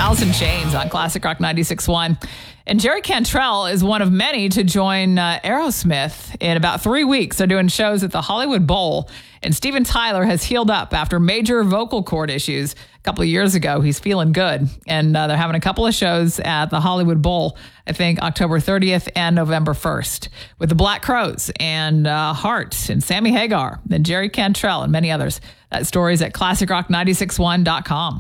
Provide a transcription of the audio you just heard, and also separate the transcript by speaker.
Speaker 1: Alice in Chains on Classic Rock 96.1. And Jerry Cantrell is one of many to join Aerosmith in about 3 weeks. They're doing shows at the Hollywood Bowl. And Steven Tyler has healed up after major vocal cord issues a couple of years ago. He's feeling good. And they're having a couple of shows at the Hollywood Bowl, I think October 30th and November 1st, with the Black Crowes and Heart and Sammy Hagar and Jerry Cantrell and many others. That story's at classicrock961.com.